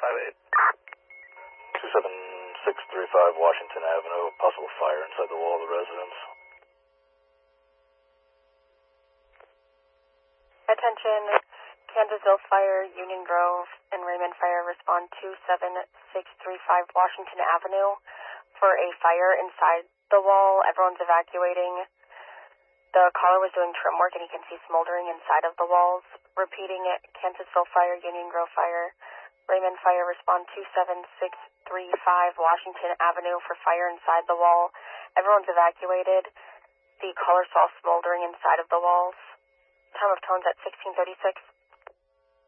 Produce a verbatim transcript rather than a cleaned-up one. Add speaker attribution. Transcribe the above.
Speaker 1: five eight. two seven six three five Washington Avenue, possible fire inside the wall of the residence.
Speaker 2: Attention, Kansasville Fire, Union Grove, and Raymond Fire, respond two seven six three five Washington Avenue for a fire inside the wall. Everyone's evacuating. The caller was doing trim work and he can see smoldering inside of the walls. Repeating it, Kansasville Fire, Union Grove Fire, Raymond Fire, respond two seven six three five Washington Avenue for fire inside the wall. Everyone's evacuated. The caller saw smoldering inside of the walls. Time of tones at sixteen thirty-six.